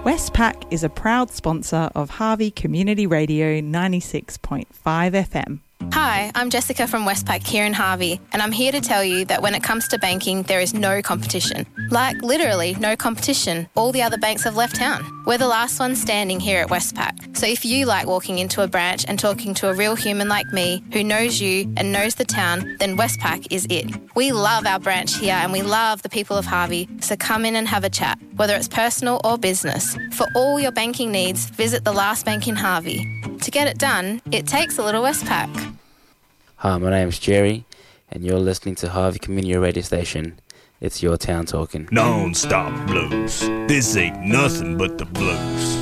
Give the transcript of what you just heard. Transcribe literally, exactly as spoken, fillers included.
Westpac is a proud sponsor of Harvey Community Radio ninety-six point five F M. Hi, I'm Jessica from Westpac here in Harvey, and I'm here to tell you that when it comes to banking, there is no competition. Like, literally no competition. All the other banks have left town. We're the last ones standing here at Westpac. So if you like walking into a branch and talking to a real human like me who knows you and knows the town, then Westpac is it. We love our branch here and we love the people of Harvey, so come in and have a chat, whether it's personal or business. For all your banking needs, visit the last bank in Harvey. To get it done, it takes a little Westpac. Hi, my name's Jerry, and you're listening to Harvey Community Radio Station. It's your town talking. Non-stop blues. This ain't nothing but the blues.